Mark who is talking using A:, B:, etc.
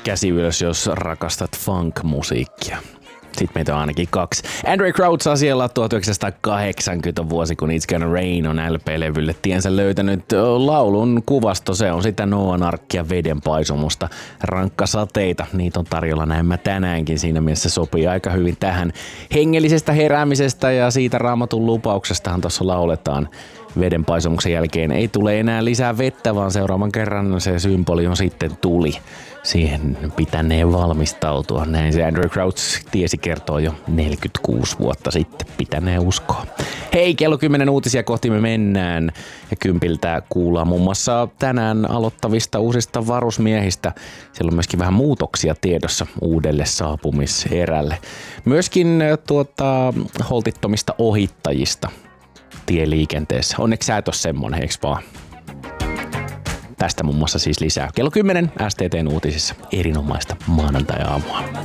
A: käsi ylös, jos rakastat funk-musiikkia. Sitten meitä on ainakin 2. Andre Crouch asialla 1980 vuosi, kun It's Gonna Rain on LP-levylle tiensä löytänyt laulun kuvasto. Se on sitä Noan arkkia vedenpaisumusta. Rankkasateita, niitä on tarjolla näemmä tänäänkin. Siinä mielessä sopii aika hyvin tähän hengellisestä heräämisestä ja siitä Raamatun lupauksestahan tuossa lauletaan. Vedenpaisumuksen jälkeen ei tule enää lisää vettä, vaan seuraavan kerran se symboli on sitten tuli. Siihen pitäneen valmistautua. Näin se Andre Crouch tiesi kertoo jo 46 vuotta sitten. Pitäneen uskoa. Hei, kello 10 uutisia kohti me mennään. Ja 10 kuullaan muun muassa tänään aloittavista uusista varusmiehistä. Siellä on myöskin vähän muutoksia tiedossa uudelle saapumiserälle. Myöskin holtittomista ohittajista tieliikenteessä. Onneksi sä et ole semmonen, eiks vaan? Tästä muun muassa siis lisää. Kello 10 STT:n uutisissa. Erinomaista maanantai-aamua.